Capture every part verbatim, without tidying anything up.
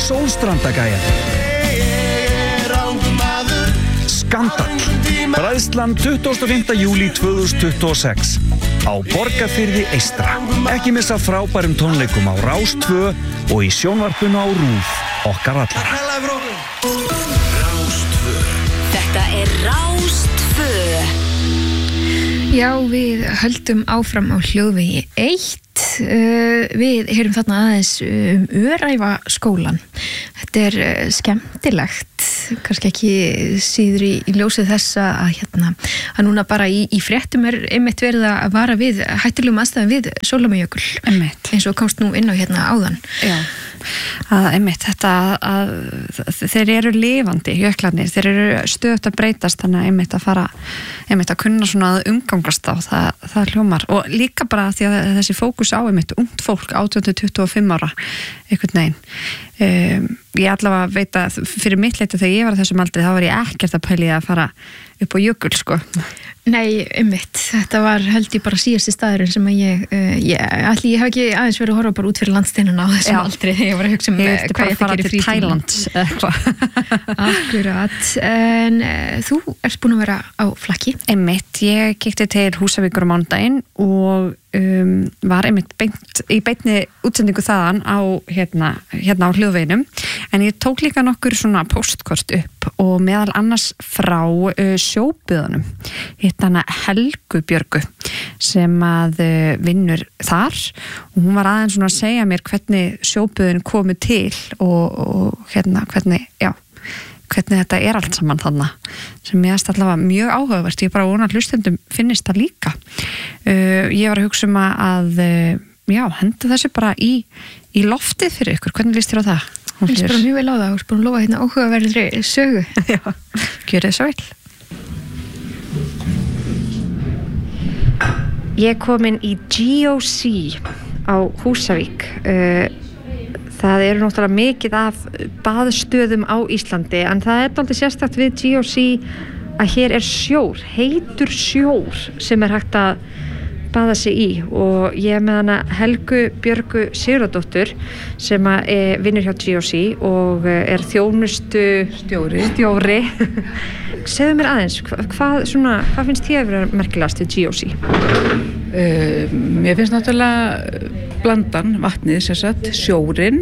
Sólstrandagæjar. Skandall. Bræðslan tuttugasta og fimmta júlí tvö þúsund tuttugu og sex á Borgarfirði eystra. Ekki missa frábærum tónleikum á Rás tvö og í sjónvarpinu á RÚV okkar allra. Rás tvö. Þetta er Rás tvö. Já, við höldum áfram á hljóðvegi eitt. Uh, við heyrum þarna aðeins um Öræfa skólan. Þetta er uh, skemmtilegt, kannski ekki síður í, í ljósið þessa að hérna, að núna bara í, í fréttum er einmitt verið að vara við hættulegum aðstæðum við Sólheimajökul. Einmitt. Eins og komst nú inn á hérna áðan. Já. Að einmitt þetta að, að þeir eru lifandi jöklarnir, þeir eru stöðugt að breytast, þannig að einmitt að fara einmitt að kunna svona að umgangast á það, það hljómar, og líka bara því að þessi fókus á einmitt ungt fólk átján til tuttugu og fimm ára einhvern veginn. Um, ég allavega veit að fyrir mitt leyti þegar ég var á þessum aldri þá var ég ekkert að pæli að fara upp á jökul sko. Nei, einmitt, þetta var held ég bara síðasti staðurinn sem að ég, uh, ég allir ég hef ekki aðeins verið að horfa bara út fyrir landsteinuna á þessum aldri, ég var að hugsa um ég hvað ég ætti að gera í frítíma. Akkurat, en uh, þú ert búin að vera á flakki. Einmitt, ég kíkti til Húsavíkur á mánudaginn og um, var einmitt beint, í beinni útsendingu þaðan á hérna, hérna á hljóðveginum, en ég tók líka nokkur svona postkort upp og meðal annars frá uh, sjóböðunum, hittana Helgu Björgu sem að uh, vinnur þar, og hún var aðeins svona að segja mér hvernig sjóböðun komið til og, og hérna hvernig, já, hvernig þetta er allt saman þarna, sem ég aðst allavega mjög áhugavert. Ég bara vona að hlustendum finnist það líka. Uh, ég var að hugsa um að uh, já, henda þessu bara í, í loftið fyrir ykkur. Hvernig líst þér á það? Ég líst bara mjög vel á það og spara að lofa hérna áhugaverðri sögu. Já, gjörið svo vel. Ég kom inn í G O C á Húsavík. Það eru náttúrulega mikið af baðstöðum á Íslandi, en það er dálítið sérstakt við G O C að hér er sjór, heitur sjór sem er hægt að baða sig í, og ég er með hana Helgu Björgu Sigurðardóttur sem að e, vinnur hjá G O C og er þjónustu stjóri, stjóri. Segðu mér aðeins, hvað, svona, hvað finnst þér að vera merkilegast við G O C? Uh, mér finnst náttúrulega blandan, vatnið sem sagt, sjórinn,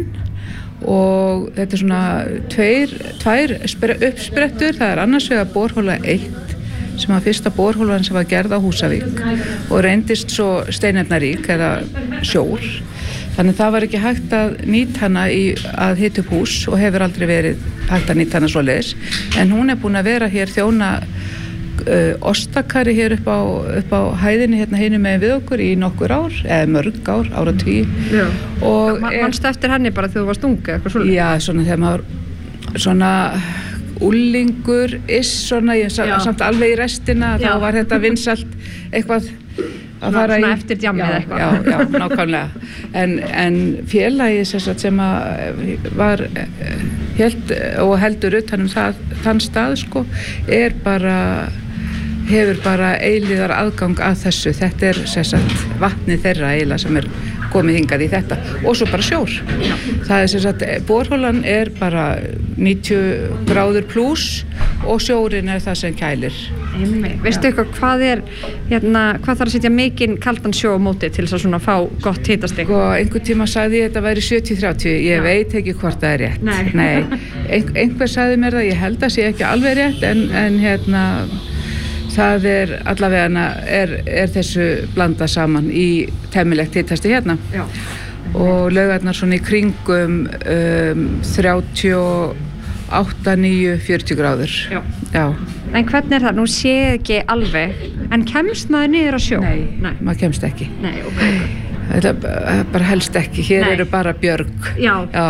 og þetta er svona tveir, tvær uppsprettur. Það er annars vegar borhola eitt sem var fyrsta borholan sem var gerð á Húsavík og reyndist svo steinefnarík eða sjór, þannig það var ekki hægt að nýta hana í að hita upp hús og hefur aldrei verið hægt að nýta hana svoleiðis, en hún er búin að vera hér þjóna uh, ostakari hér upp á, upp á hæðinni hérna hinum megin við okkur í nokkur ár eða mörg ár, áratví. Og mannstu eftir henni bara þegar þú varst ung eitthvað svoleiðis? Já, svona þegar maður svona úlingur is svona, ég sa, samt alveg í restina, já. Þá var þetta vinsælt eitthvað að fara í svona eftir djammið eitthvað. Já, já, já, nákvæmlega, en, en félagi sem, sem að var held, og heldur utan um það, þann stað sko, er bara hefur bara eilíðar aðgang að þessu. Þetta er sem sagt vatnið þeirra eiginlega sem er komið hingað í þetta, og svo bara sjór. Já. Það er sem sagt, borholan er bara níutíu gráður pluss og sjórinn er það sem kælir. Einmitt. Veistu eitthvað hvað er hérna, hvað þarf að setja mikinn kaldan sjó á móti til þess að svona fá gott hitastig? Og einhver tíma sagði ég þetta væri sjötíu þrjátíu, ég Já. veit ekki hvort það er rétt. Nei. Nei. Ein, einhver sagði mér það, ég held að sé ekki alveg rétt, en, en hérna það er allavega er, er þessu blanda saman í temmilegt hitasti hérna. Já. Og laugarnar svona í kringum um, þrjátíu og átta, níu, fjörutíu gráður. Já. Já. En hvernig er það? Nú sé ekki alveg, en kemst maður niður á sjó? Nei, Nei. maður kemst ekki. Nei, ok. Þetta bara helst ekki, hér Nei. eru bara björg. Já. Já.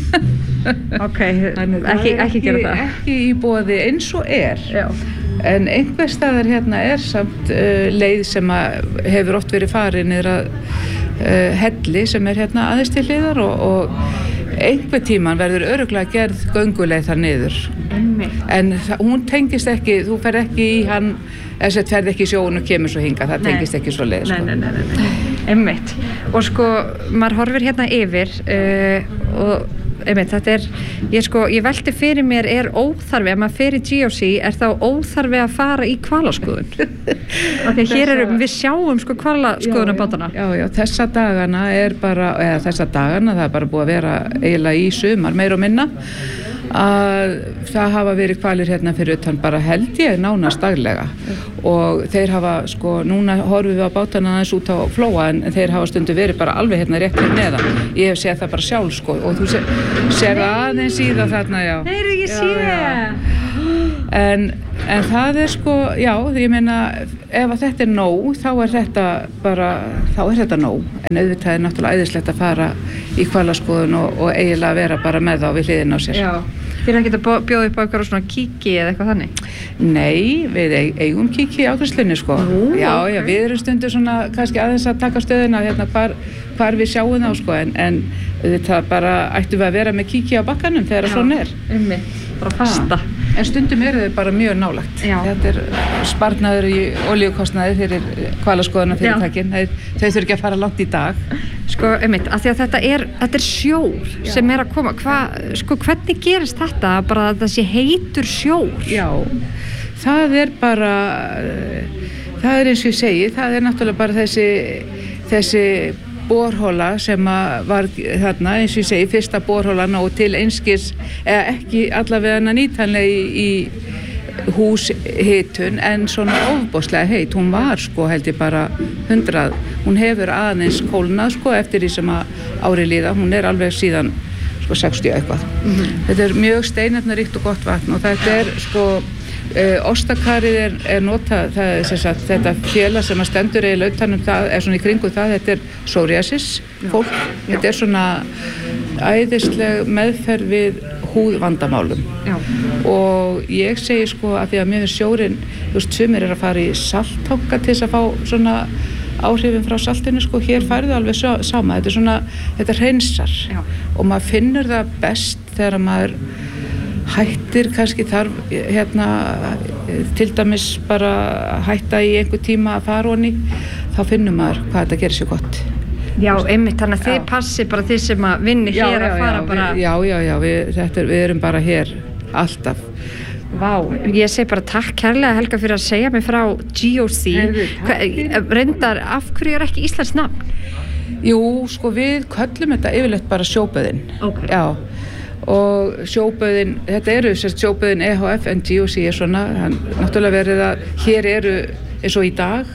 Ok, ekki, ekki gera það. Ekki í boði eins og er. Já. En einhver staðar hérna er samt uh, leið sem að hefur oft verið farið niður að uh, helli sem er hérna aðeins til hliðar, og, og einhver tíman verður örugglega gerð gönguleið þar niður. Einmitt. En það, hún tengist ekki, þú fer ekki í hann, þess að ferð ekki í sjóun og kemur svo hinga, það tengist ekki svo leið. Nei, sko. nei, nei, nei, nei. Einmitt. Og sko, maður horfir hérna yfir uh, og einmitt, þetta er, ég sko, ég velti fyrir mér, er óþarfi, ef maður fer í G O C, er þá óþarfi að fara í hvalaskoðun? Þegar hér erum, við sjáum sko hvalaskoðunarbátana. Já, já, já, þessa dagana er bara, eða þessa dagana, það er bara búið að vera eiginlega í sumar, meir og minna, að það hafa verið hvalir hérna fyrir utan bara held ég nánast daglega og þeir hafa sko, núna horfum við á bátana aðeins út á flóa en þeir hafa stundu verið bara alveg hérna rétt hér neðan, ég hef séð það bara sjálf sko og þú sér aðeins í það þarna, já. Nei, er ekki séð. En, en það er sko, já, ég meina ef að þetta er nóg, þá er þetta bara, þá er þetta nóg en auðvitað er náttúrulega æðislegt að fara í hvalaskoðun og, og eiginlega vera bara með þá við hliðin á sér. Já. Þið er ekki að bjóða upp á eitthvað svona kíki eða eitthvað þannig? Nei, við eigum kíki á ákvæmslunni sko. Ú, já, okay. Já, við erum stundu svona kannski aðeins að taka stöðuna hérna hvar, hvar við sjáum þá sko en, en þetta bara ættum við að vera með kíki á bakkanum þegar það svona er. Einmitt, bara fasta. En stundum eru þau bara mjög nálægt. Já. Þetta er sparnaður í olíukostnaði fyrir hvalaskoðuna fyrirtækin. Þau þurfi ekki að fara langt í dag. Sko, einmitt, af því að þetta er, þetta er sjór Já. Sem er að koma. Hva, sko, hvernig gerist þetta? Bara að það sé heitur sjór? Já, það er bara, það er eins og ég segi, það er náttúrulega bara þessi, þessi borhola sem var þarna, eins og ég segi, fyrsta borholan og til einskis, eða ekki allavega nýtanlega í, í húshitun en svona ofboðslega heit, hún var sko held ég bara hundrað, hún hefur aðeins kólnað sko eftir því sem að ári líða, hún er alveg síðan sko sextíu eitthvað. Mm-hmm. Þetta er mjög steinefnaríkt og gott vatn og þetta er sko Uh, ostakarið er, er notað það er þess að þetta félag sem að stendur í lautanum það er svona í kringu það þetta er psoriasis fólk Já. Þetta er svona æðisleg meðferð við húðvandamálum Já. Og ég segi sko að því að mér finnst sjórinn þú veist sumir er að fara í salthanga til þess að fá svona áhrifin frá saltinu sko hér færðu alveg svo, sama þetta er svona þetta hreinsar Já. Og maður finnur það best þegar maður hættir kannski þarf hérna til dæmis bara hætta í einhver tíma að fara honni þá finnur maður hvað þetta gerir sér gott. Já, einmitt, þannig að þið passi bara þið sem að vinni já, hér já, að fara já, bara við, Já, já, já, við, þetta er, við erum bara hér alltaf. Vá, ég segi bara takk kærlega Helga fyrir að segja mig frá G O C. Hva, reyndar, af hverju er ekki íslenskt nafn? Jú, sko við köllum þetta yfirleitt bara sjóböðin. Okay. Já. Og sjóböðin, þetta eru sérst sjóböðin E H F en G O C er svona, hann náttúrulega verið að hér eru eins og í dag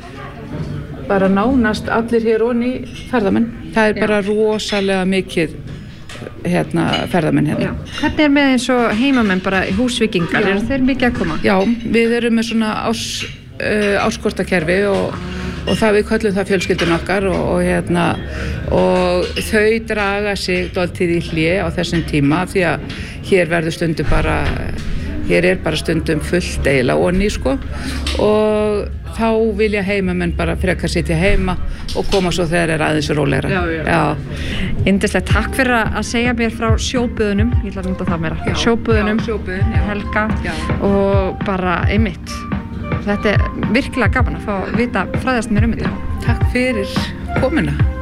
bara nánast allir hér onni ferðamenn, það er Já. Bara rosalega mikið hérna ferðamenn hérna. Já. Hvernig er með eins og heimamenn bara húsvíkingar, Já. Eru þeir mikið að koma? Já, við erum með svona ás, uh, áskortakerfi og og það við köllum það fjölskyldun okkar og, og hérna og þau draga sig dálítið í hlé á þessum tíma því að hér verður stundum bara hér er bara stundum fullt eiginlega onni sko og þá vilja heimamenn bara frekar sitja heima og koma svo þegar er aðeins rólegra. Já, já. Já. Yndislegt, takk fyrir að segja mér frá sjóböðunum, ég ætla að nota það meira, sjóböðunum, já, sjóböðun, já. Helga já. Og bara einmitt. Þetta er virkilega gaman að fá að vita fræðast mér um þetta. Takk fyrir komuna.